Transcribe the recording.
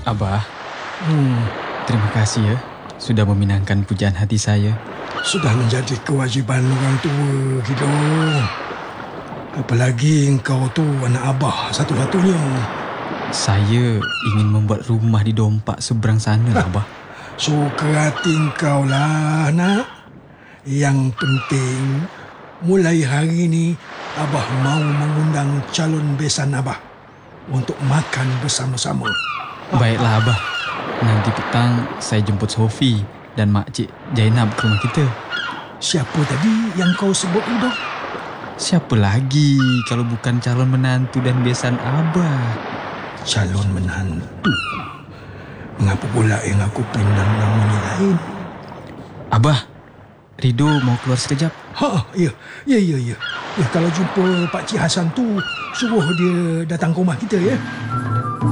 Abah, terima kasih ya sudah memenangkan pujaan hati saya. Sudah menjadi kewajiban orang tua, Hidung. Apalagi engkau tu anak abah satu-satunya. Saya ingin membuat rumah di Dompak seberang sana, Abah. Suka hati engkau lah, nak. Yang penting, mulai hari ini, abah mau mengundang calon besan abah untuk makan bersama-sama. Baiklah, Abah. Nanti petang saya jemput Sofi dan Makcik Jainab ke rumah kita. Siapa tadi yang kau sebut itu? Siapa lagi kalau bukan calon menantu dan besan Abah? Calon menantu? Mengapa pula yang aku pinang namanya lain? Abah, Rido mau keluar sekejap. Ya. Ya, kalau jumpa Pak Cik Hasan tu, suruh dia datang ke rumah kita, ya.